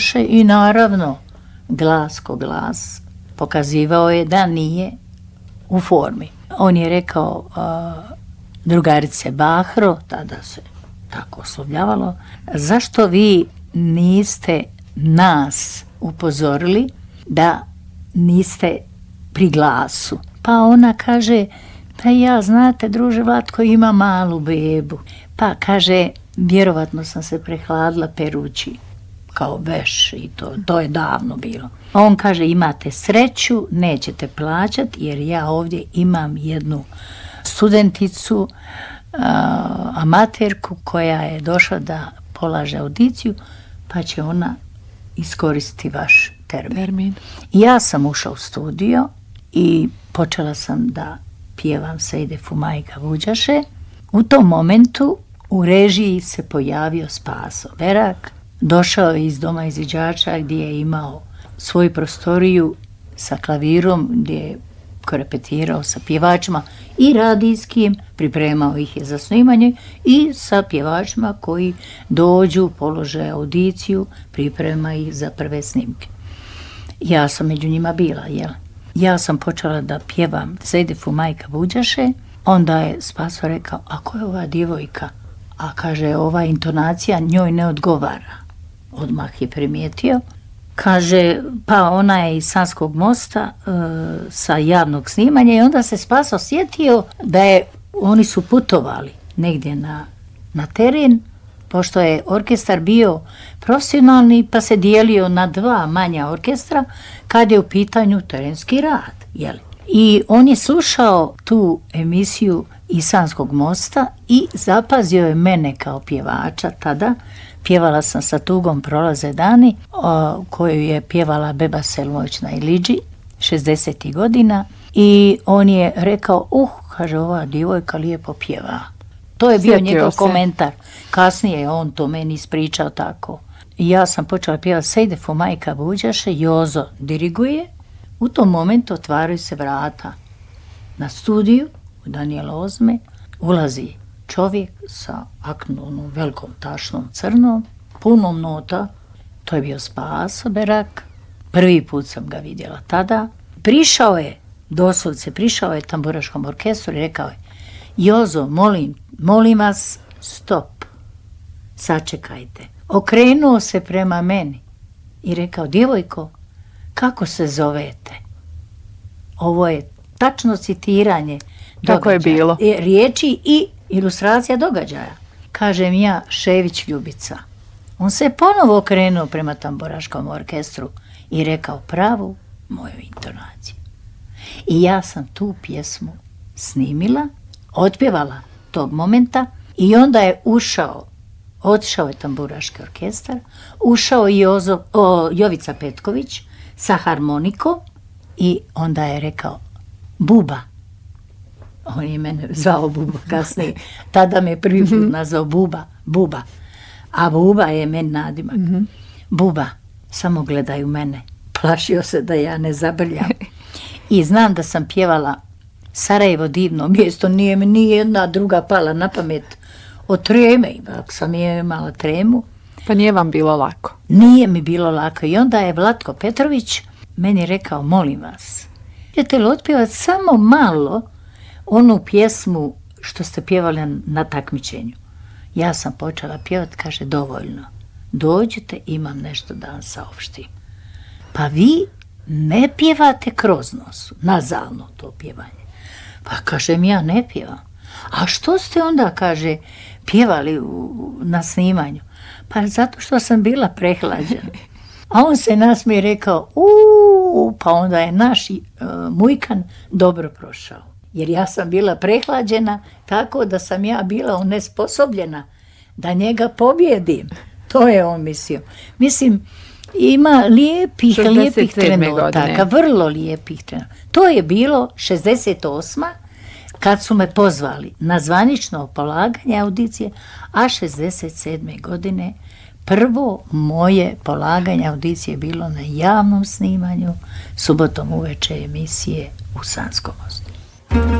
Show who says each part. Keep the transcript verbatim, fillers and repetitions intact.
Speaker 1: buđaše i naravno glas ko glas pokazivao je da nije u formi. On je rekao uh, drugarice Bahro, tada se tako oslovljavalo, zašto vi niste nas upozorili da niste pri glasu? Pa ona kaže, pa ja, znate, druže Vlatko, ima malu bebu. Pa kaže, vjerovatno sam se prehladila perući kao veš i to, to je davno bilo. On kaže, imate sreću, nećete plaćati jer ja ovdje imam jednu studenticu, uh, amaterku koja je došla da polaže audiciju, pa će ona iskoristiti vaš termin. termin. Ja sam ušla u studio i počela sam da pjevam Sejde Fumajka Buđaše. U tom momentu u režiji se pojavio Spaso Berak, došao je iz doma izviđača gdje je imao svoju prostoriju sa klavirom, gdje je korepetirao sa pjevačima i radijskim, pripremao ih je za snimanje, i sa pjevačima koji dođu, polože audiciju, priprema ih za prve snimke. Ja sam među njima bila, jel? Ja sam počela da pjevam Sejde Fumajka Buđaše, onda je Spaso rekao, a ko je ova djevojka? A kaže, ova intonacija njoj ne odgovara. Odmah je primijetio. Kaže, pa ona je iz Sanskog mosta e, sa javnog snimanja, i onda se Spaso sjetio da je, oni su putovali negdje na, na teren, pošto je orkestar bio profesionalni, pa se dijelio na dva manja orkestra kad je u pitanju terenski rad. Jeli? I on je slušao tu emisiju iz Sanskog mosta i zapazio je mene kao pjevača tada. Pjevala sam sa Tugom prolaze dani, o, koju je pjevala Beba Selimović na Iliđi, šezdesetih godina, i on je rekao, uh, kaže, ova djevojka lijepo pjeva. To je bio Sjetio njegov se. komentar. Kasnije je on to meni ispričao tako. I ja sam počela pjevati Sejde Fumajka Buđaše, Jozo diriguje. U tom momentu otvaraju se vrata na studiju u Danijela Ozme, ulazi čovjek sa aknunom velikom tašnom crnom, punom nota, to je bio Spaso Berak, prvi put sam ga vidjela tada. Prišao je, doslovce prišao je tamburaškom orkestru i rekao je, Jozo, molim, molim vas, stop, sačekajte. Okrenuo se prema meni i rekao, djevojko, kako se zovete? Ovo je tačno citiranje
Speaker 2: Tako je bilo.
Speaker 1: riječi i ilustracija događaja. Kažem ja, Šević Ljubica. On se ponovo okrenuo prema tamburaškom orkestru i rekao pravu moju intonaciju. I ja sam tu pjesmu snimila, otpjevala tog momenta, i onda je ušao, otišao je tamburaški orkestar, ušao i Jozo, o, Jovica Petković sa harmonikom, i onda je rekao, Buba. On je mene zvao Buba kasnije. Tada me prvi put nazvao Buba, Buba. A Buba je meni nadimak. Mm-hmm. Buba, samo gledaj u mene. Plašio se da ja ne zabrljam. I znam da sam pjevala Sarajevo divno mjesto, nije mi ni jedna druga pala na pamet od treme. Ako sam je imala tremu.
Speaker 2: Pa nije vam bilo lako?
Speaker 1: Nije mi bilo lako. I onda je Vlatko Petrović meni rekao, molim vas, ćete li otpjevati samo malo onu pjesmu što ste pjevali na takmičenju? Ja sam počela pjevati, kaže, dovoljno. Dođite, imam nešto da vam saopštim. Pa vi ne pjevate kroz nos, nazalno to pjevanje. Pa kažem, ja ne pjevam. A što ste onda, kaže, pjevali u, na snimanju? Pa zato što sam bila prehlađena. A on se nasmije i rekao, uuu, pa onda je naš uh, Mujkan dobro prošao. Jer ja sam bila prehlađena, tako da sam ja bila onesposobljena da njega pobjedim. To je on mislio. Mislim, ima lijepih, lijepih trenutaka, vrlo lijepih trenutaka. To je bilo šezdeset osma kad su me pozvali na zvanično polaganje audicije, a šezdeset sedme godine prvo moje polaganje audicije bilo na javnom snimanju, subotom uveče emisije u Sanskom mostu.